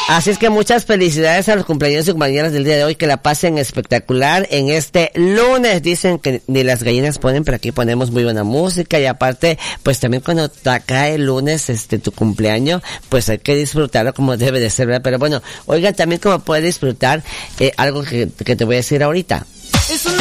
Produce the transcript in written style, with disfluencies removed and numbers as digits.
Así es que muchas felicidades a los cumpleaños y compañeras del día de hoy, que la pasen espectacular en este lunes. Dicen que ni las gallinas ponen, pero aquí ponemos muy buena música, y aparte, pues también cuando cae el lunes, tu cumpleaños, pues hay que disfrutarlo como debe de ser, ¿verdad? Pero bueno, oigan, también como puede disfrutar, algo que te voy a decir ahorita.